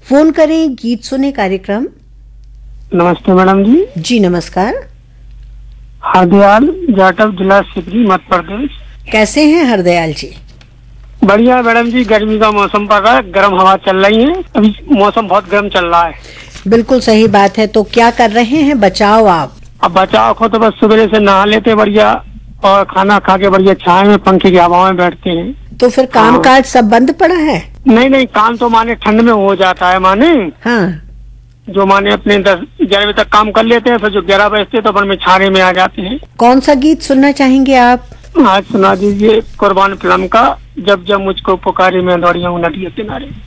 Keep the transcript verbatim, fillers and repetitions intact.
Phone करें गीत सुने कार्यक्रम। नमस्ते मैडम जी। जी नमस्कार। हरदयाल जाटव, जिला सिवनी, मध्य प्रदेश। कैसे हैं हरदयाल जी? बढ़िया मैडम जी, गर्मी का मौसम पड़ रहा है, गर्म हवा चल रही है, अभी मौसम बहुत गर्म चल रहा है। बिल्कुल सही बात है। तो क्या कर रहे हैं? बचाओ आप। अब बचाव को तो बस सुबह से नहा लेते बढ़िया, और खाना खा के बढ़िया छाए में पंखे की हवा में बैठते हैं। तो फिर काम हाँ। काज सब बंद पड़ा है? नहीं नहीं, काम तो माने ठंड में हो जाता है माने। हाँ। जो माने अपने दस ग्यारह बजे तक काम कर लेते हैं, फिर जो ग्यारह बजते तो अपन में छाने में आ जाते हैं। कौन सा गीत सुनना चाहेंगे आप? आज सुना दीजिए कुर्बान फिल्म का जब जब मुझको पुकारे, मैं दौड़िया हूँ नदियों किनारे।